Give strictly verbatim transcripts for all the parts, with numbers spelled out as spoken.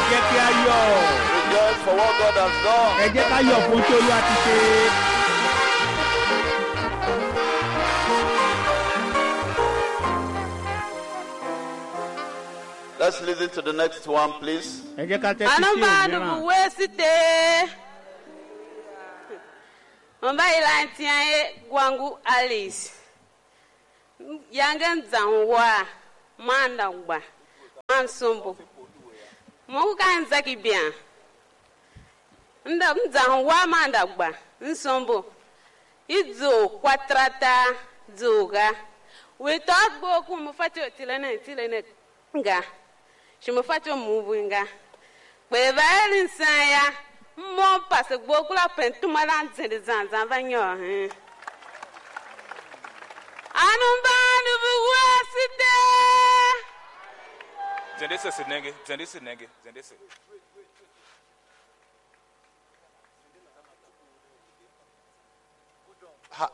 jẹ́ kí a yọ̀. Rejoice for what God has done. Ẹ jẹ́ ká yọ̀ fún tí Olúwa ti ṣe. Let's listen to the next one, please. Ẹ jẹ́ ká tẹ́tí sí Anumanu òmíràn. buwe site. Mba ilantiaye gwangu Alice. Yangan zanwa manda ngba. Mansumbu. Muka nzaki bien. Nda mzanwa manda ngba. Nsumbu. Izo kwatrata zoga. We talk boku mufati otilene tilene nga. Shimufati omubunga. Bevali nsaya mo passe beaucoup la pentuma lanze de zanzan vanyo hein. Anumba nu buwasite. Zendese sinenge, zendese nenge, zendese. Her,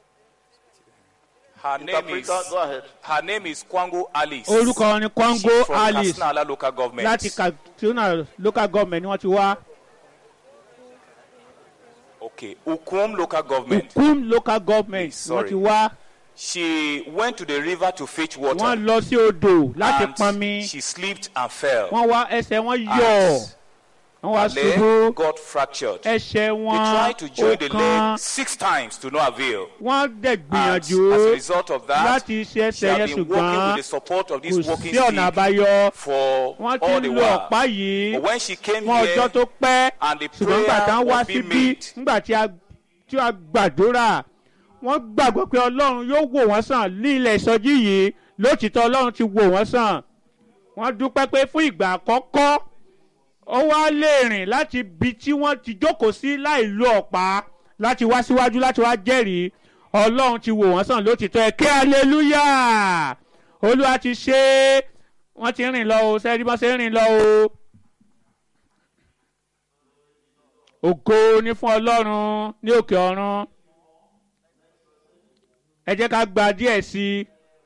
her name is Go ahead. her name is Kwangu Alice. Orúkọ ni Kwango She's from Alice Katsina local government. láti Katsina local government ni wọ́n ti wá. Okay, Ukum local government. Ukum local government ni wọ́n Sorry. ti wá. She went to the river to fetch water. Wọ́n lọ sí odò láti and pọnmi. she slipped and fell. Wọ́n wá ẹsẹ̀ wọn yọ̀. And Wọ́n wá her ṣubú. leg got fractured. They Ẹsẹ̀ wọn tried to join the ó kán. leg six times to no avail. Wọ́n dẹ̀ And gbìyànjú as a result of that, láti ṣe she ẹsẹ̀ has yẹn been working with ṣùgbọ́n the support of kò this walking sí ọ̀nà stick àbáyọ. for Wọ́n ti all the ń lo ọ̀pá while. yìí But when she came fún ọjọ́ here, tó pẹ́ and the ṣùgbọ́n nígbà tá prayer ń wá was being síbí made, nígbà tí a tí a gbàdúrà wọ́n gbàgbọ́ pé Ọlọ́run yóò wò wọ́n sàn ní ilẹ̀ ìsọjí yìí lótìtọ́ Ọlọ́run ti wò wọ́n sàn. Wọ́n dúpẹ́ pé fún ìgbà àkọ́kọ́ ó wá lè rìn láti ibi tí wọ́n ti jókòó sí láì lo ọ̀pá láti wá síwájú láti wá jẹ́rìí Ọlọ́run ti wò wọ́n sàn lótìtọ́. Ẹ ké hallelujah Olúwa ti ṣe é. Wọ́n ti rìn lọ o sẹ́ẹ̀dí bọ́n ṣe ń rìn lọ o. Ògo ni fún Ọlọ́run ní òkè ọ̀run. Ẹ jẹ́ ká gba díẹ̀ sí i.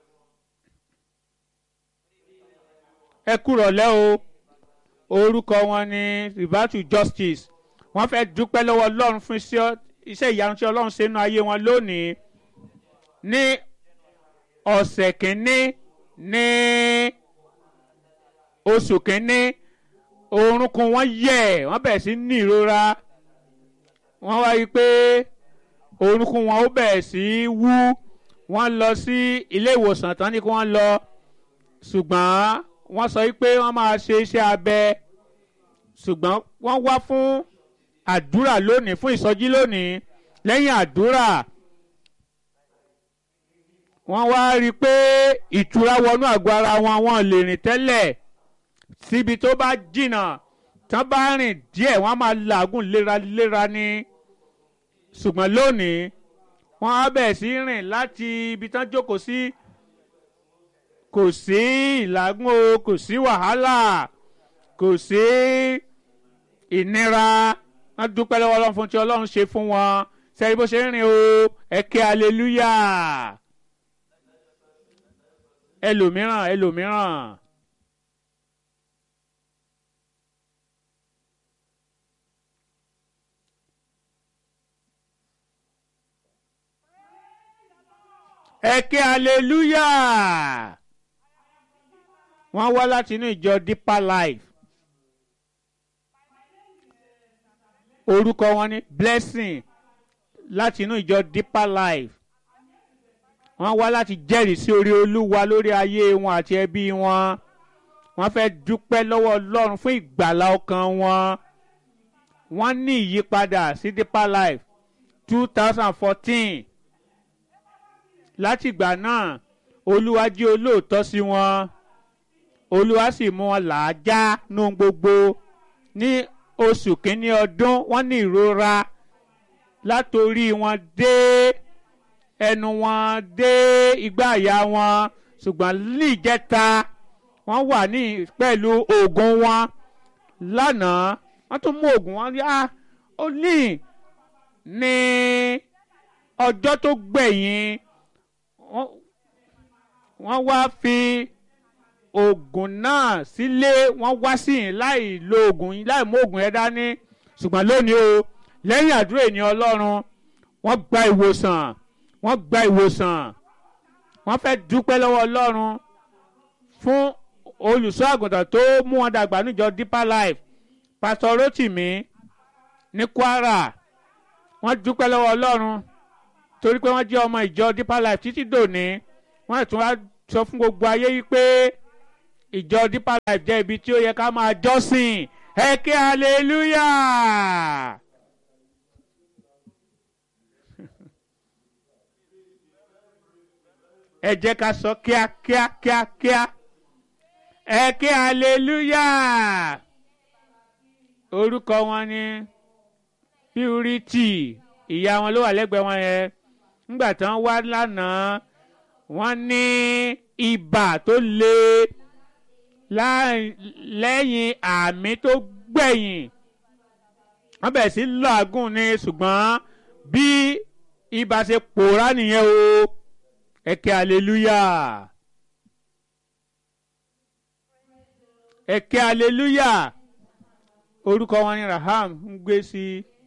Ẹ kúrọ̀lẹ́ o. Orúkọ wọn ni Ribatu Justice. Wọ́n fẹ́ dúpẹ́ lọ́wọ́ Ọlọ́run fún iṣẹ́ ìyanu tí Ọlọ́run ṣe nínú ayé wọn lónìí. Ní ọ̀sẹ̀ kìíní ní oṣù kìíní orúnkún wọn yẹ̀ wọ́n bẹ̀rẹ̀ sí ní ìrora. Wọ́n wá rí i pé orúnkún wọn ó bẹ̀rẹ̀ sí wú. Wọ́n lọ sí ilé ìwòsàn tán ní kí wọ́n lọ ṣùgbọ́n wọ́n sọ pé wọ́n máa ṣe iṣẹ́ abẹ ṣùgbọ́n wọ́n wá fún àdúrà lónìí fún ìsọjí lónìí. Lẹ́yìn àdúrà wọ́n wá rí i pé ìtura wọnú àgọ́ ara wọn wọn lè rìn tẹ́lẹ̀ síbi tó bá jìnnà tán bá rìn díẹ̀ wọ́n máa làágùn léraléra ní ṣùgbọ́n lónìí wọ́n á bẹ̀rẹ̀ sí rìn láti ibi tán jókòó sí. Kò sí ìlàgùn o kò sí wàhálà kò sí ìnira. Wọ́n dúpẹ́ lọ́wọ́ Ọlọ́run fún tí Ọlọ́run ṣe fún wọn. Sẹ́yìn bó ṣe ń rìn o ẹ ké hallelujah. Ẹlòmíràn ẹlòmíràn. Ẹ ké hallelujah. Wọ́n wá láti inú ìjọ Deeper Life. Orúkọ wọn ni Blessing láti inú ìjọ Deeper Life. Wọ́n wá láti jẹ́rìí sí orí Olúwa lórí ayé wọn àti ẹbí wọn. Wọ́n fẹ́ dúpẹ́ lọ́wọ́ Ọlọ́run fún ìgbàlá ọkàn wọn. Wọ́n ní ìyípadà sí Deeper Life two thousand fourteen. Láti ìgbà náà Olúwa jẹ́ olóòótọ́ sí wọn. Olúwa sì mú wọn làájá nú gbogbo. Ní oṣù kínní ọdún wọ́n ní ìrora látorí wọn dé ẹnu wọn dé igbá àyà wọn ṣùgbọ́n ní ìjẹta wọ́n wà ní pẹ̀lú oògùn wọn lánàá wọ́n tún mú oògùn wọn yá ó ní ní ọjọ́ tó gbẹ̀yìn wọ́n wá fi oògùn náà sílé wọ́n wá sí yín láì lo oògùn yín láì mú oògùn yẹn dání ṣùgbọ́n lónìí o lẹ́yìn àdúrà ènìyàn ọlọ́run wọ́n gba ìwòsàn wọ́n gba ìwòsàn wọ́n fẹ́ dúpẹ́ lọ́wọ́ ọlọ́run fún olùṣọ́ àgùntàn tó mú wọn dàgbà níjọ Deeper Life Pastor Rotimi ní Kwara wọ́n dúpẹ́ lọ́wọ́ ọlọ́run torí pé wọ́n jẹ́ ọmọ ìjọ Deeper Life títí dòní wọ́n tún wá sọ fún gbogbo ayé yìí pé ìjọ Deeper Life jẹ́ ibi tí ó yẹ ká máa jọ́sìn ẹ ké hallelujah. ẹ jẹ́ ká sọ kíá kíá kíá kíá ẹ ké hallelujah. orúkọ wọn ni Purity ìyá wọn ló wà lẹ́gbẹ̀ẹ́ wọn yẹn nígbà tí wọ́n wá lánàá wọ́n ní ibà tó le lẹ́yìn àmì tó gbẹ̀yìn wọ́n bẹ̀rẹ̀ sí làágùn ni ṣùgbọ́n bí ibà ṣe pòórá nìyẹn o ẹ ké hallelujah ẹ ké hallelujah. orúkọ wọn ni Raham ń gbé sí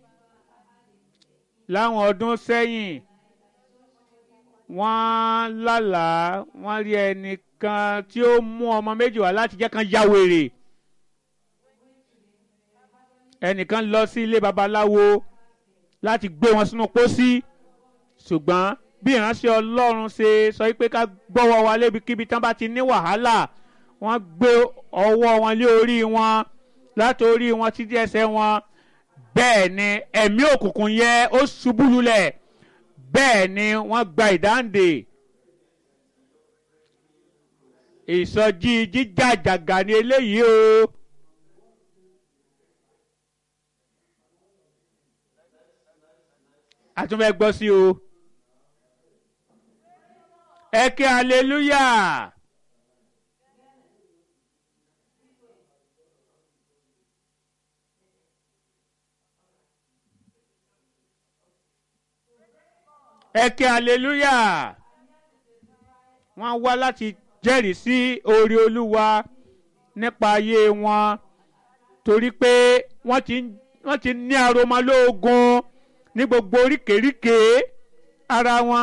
láwọn ọdún sẹ́yìn wọ́n lálàá wọ́n rí ẹnìkan tí ó mú ọmọ méjì wá láti jẹ́ kan ya wèrè ẹnìkan lọ sí ilé babaláwo láti gbé wọn sínú pósí ṣùgbọ́n bí ìránṣẹ́ Ọlọ́run ṣe sọ pé ká gbọ́wọ́ wa lébi-kíbi tán bá ti ní wàhálà wọ́n gbé ọwọ́ wọn lé orí wọn látòrí wọn títí ẹsẹ̀ wọn bẹ́ẹ̀ ni ẹ̀mí òkùnkùn yẹ ó ṣubú lulẹ̀ bẹ́ẹ̀ ni wọ́n gba ìdáǹdè ìsọjí jíjà àjàgà ni eléyìí o. àtúnfẹ́ gbọ́ sí o ẹ ké hallelujah. ẹ ké hallelujah. wọ́n wá láti jẹ́rìí sí oore Olúwa nípa ayé wọn torí pé wọ́n ti wọ́n ti ní aromọlóògùn ní gbogbo oríkèéríkèé ara wọn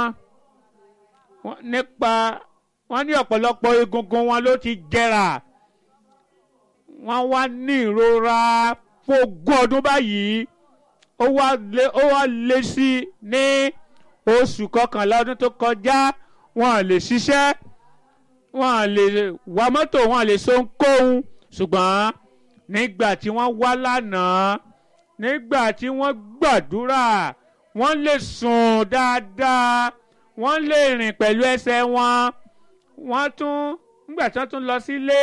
nípa wọ́n ní ọ̀pọ̀lọpọ̀ egungun wọn ló ti jẹrà wọ́n wá ní ìrora fún ogún ọdún báyìí ó wá lé ó wá lé sí ní oṣù kọkànlá ọdún tó kọjá wọn lè ṣiṣẹ́ wọn lè wa mọ́tò wọn lè so ohunkóhun ṣùgbọ́n nígbà tí wọ́n wá lánàá nígbà tí wọ́n gbàdúrà wọ́n lè sùn dáadáa wọ́n lè rìn pẹ̀lú ẹsẹ̀ wọn wọ́n tún nígbà tí wọ́n tún lọ sílé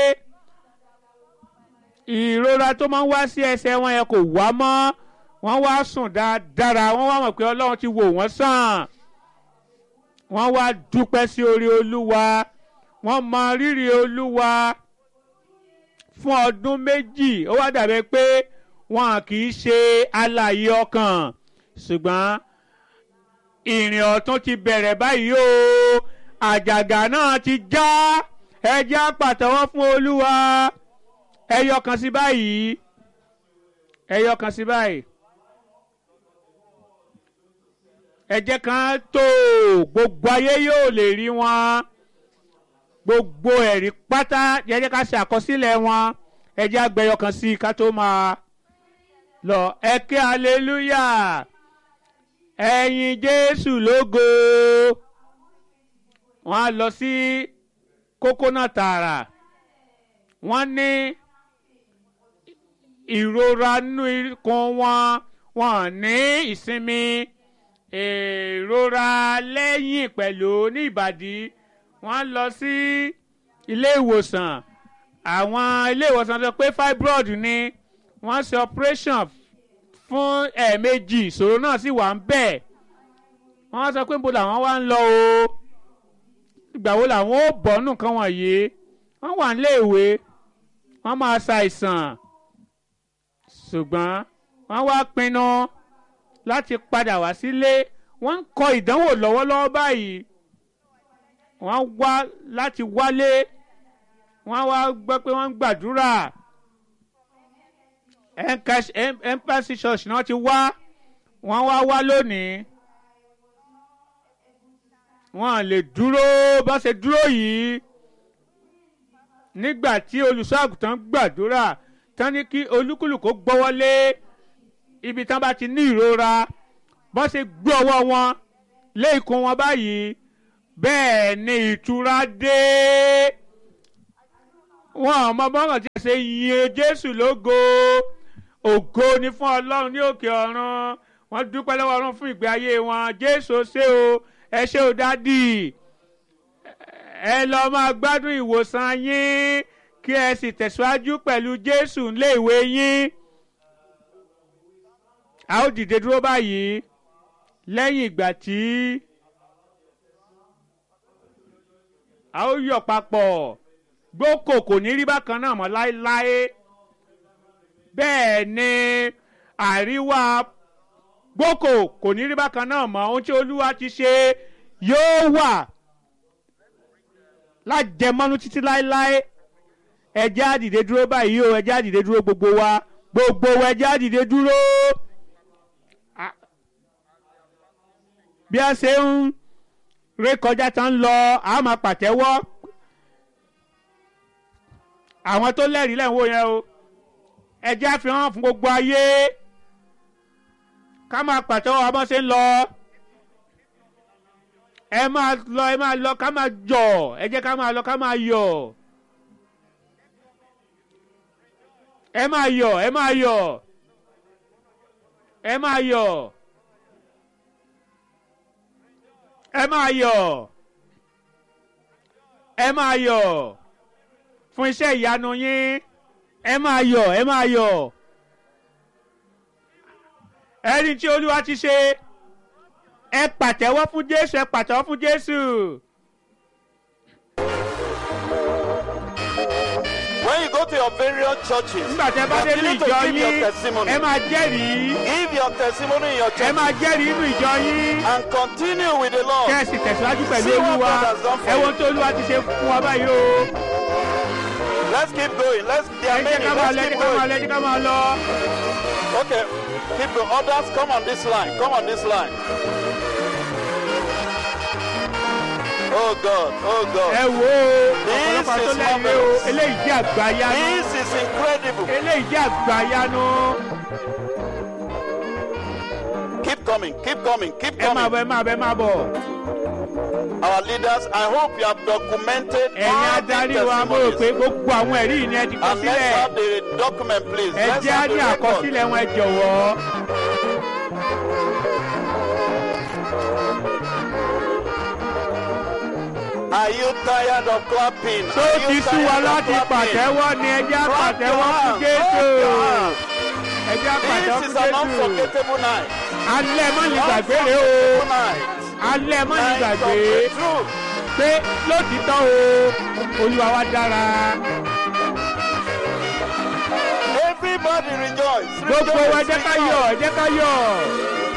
ìrora tó máa ń wá sí ẹsẹ̀ wọn yẹn kò wá mọ́ wọ́n wá sùn dáadáa wọ́n wá mọ̀ pé Ọlọ́run ti wò wọ́n sàn wọ́n wá dúpẹ́ sí orí Olúwa wọ́n mọ rírì Olúwa fún ọdún méjì ó wá dàbí pé wọn kì í ṣe alààyè ọkàn ṣùgbọ́n ìrìn ọ̀tún ti bẹ̀rẹ̀ báyìí o àjàgà náà ti já ẹ jẹ́ á pàtẹ́wọ́ fún Olúwa ẹyọ kan sí báyìí ẹyọ kan sí báyìí ẹ̀jẹ̀ kan tó gbogbo ayé yóò lè rí wọn gbogbo ẹ̀rí pátá ẹ̀jẹ̀ ká ṣe àkọsílẹ̀ wọn ẹ̀jẹ̀ àgbẹ̀yọ kan sí ká tó máa lọ ẹ ké hallelujah ẹ̀yin Jésù lógo wọ́n á lọ sí kókó náà tààrà wọ́n ní ìrora nínú ikùn wọn wọ́n ní ìsinmi ìrora lẹ́yìn pẹ̀lú ní ìbàdí wọ́n lọ sí ilé ìwòsàn àwọn ilé ìwòsàn sọ pé fibroid ni wọ́n ṣe operation fún ẹ̀ẹ̀mejì ìṣòro náà sì wà ń bẹ̀ wọ́n sọ pé níbo làwọn wá ń lọ o ìgbà wo làwọn ó bọ́ nǹkan wọ̀nyí wọ́n wà nílé ìwé wọ́n máa ṣàìsàn ṣùgbọ́n wọ́n wá pinnu láti padà wá sílé wọ́n ń kọ ìdánwò lọ́wọ́lọ́wọ́ báyìí wọ́n wá láti wálé wọ́n wá gbọ́ pé wọ́n ń gbàdúrà Embassy Church náà ti wá wọ́n wá wá lónìí wọ́n lè dúró bá ṣe dúró yìí nígbà tí olùṣọ́àgùtàn gbàdúrà tán ní kí olúkúlùkù gbọ́wọ́lé ibi tán bá ti ní ìrora bá ṣe gbé ọwọ́ wọn lé ikùn wọn báyìí bẹ́ẹ̀ ni ìtura dé wọn ọmọ bọ́ngàn tí a ṣe yin Jésù lógo ògo ni fún Ọlọ́run ní òkè ọ̀run wọ́n dúpẹ́ lọ́wọ́ Ọlọ́run fún ìgbé ayé wọn Jésù ṣé o ẹ ṣé o dádì ẹ lọ máa gbádùn ìwòsàn yín kí ẹ sì tẹ̀síwájú pẹ̀lú Jésù nílé ìwé yín a ó dìde dúró báyìí lẹ́yìn ìgbà tí a ó yọ̀ papọ̀ gbókò kò ní rí bákan náà mọ́ láéláé bẹ́ẹ̀ ni àríwá gbókò kò ní rí bákan náà mọ́ ohun tí Olúwa ti ṣe yóò wà lájẹmọ́nú títí láéláé ẹ jẹ́ á dìde dúró báyìí o ẹ jẹ́ á dìde dúró gbogbo wa gbogbo wa ẹ jẹ́ á dìde dúró bí a ṣe ń rékọjá tán ń lọ a máa pàtẹ́wọ́ àwọn tó lẹ́rìí lẹ́hìn wò yẹn o ẹ jẹ́ á fi hàn fún gbogbo ayé ká máa pàtẹ́wọ́ àmọ́ ṣe ń lọ ẹ máa lọ ẹ máa lọ ká máa yọ̀ ẹ jẹ́ ká máa lọ ká máa yọ̀ ẹ máa yọ̀ ẹ máa yọ̀ ẹ máa yọ̀ ẹ máa yọ̀ ẹ máa yọ̀ fún iṣẹ́ ìyanu yín ẹ máa yọ̀ ẹ máa yọ̀ ẹni tí Olúwa ti ṣe ẹ pàtẹ́wọ́ fún Jésù ẹ pàtẹ́wọ́ fún Jésù. When you go to your various churches, nígbà tí ẹ bá dé ní ìjọ yín ẹ máa jẹ́rìí give your testimony in your ẹ church máa jẹ́rìí nínú ìjọ yín and continue with the Lord. kẹ́sì tẹ̀síwájú pẹ̀lú Olúwa ẹ wo tó Olúwa ti ṣe fún wa báyìí o. Let's keep going. Let's there ẹ are jẹ́ many. ká máa Let's lọ ẹ keep jẹ́ ká máa going. lọ ẹ jẹ́ ká máa lọ. Okay, keep the others. Come on this line. Come on this line. Oh God, oh God. ẹ wo ọ̀pọ̀lọpọ̀ tó lẹ́yìn o eléyìí jẹ́ àgbáyanu This is incredible. eléyìí jẹ́ àgbáyanu Keep coming, keep coming, keep ẹ máa bọ̀ coming. ẹ máa bọ̀ ẹ máa bọ̀. Our leaders, I hope you have documented ẹ̀yin all the adarí wa mo rò pé testimonies. gbogbo àwọn ẹ̀rí yìí ni ẹ ti kọ And let's sílẹ̀ have the document, please. ẹ Let's jẹ́ á have ní the record. àkọsílẹ̀ wọn ẹ jọ̀wọ́. Are you tired of clapping? tó Are ti you sú wa tired of láti clapping? pàtẹ́wọ́ ni ẹ jẹ́ á Clap your pàtẹ́wọ́ fún hands, Jésù clap your hands. ẹ jẹ́ á pàtẹ́wọ́ This fún is an Jésù. unforgettable night. alẹ́ mọ́ ní gbàgbé rè o Unforgettable night. alẹ́ mọ́ ní Night of gbàgbé breakthrough. pé lótìítọ́ o Olúwa wa dára. Everybody rejoice. gbogbo wa ẹ Rejoice, jẹ́ ká rejoice. yọ̀ ẹ jẹ́ ká yọ̀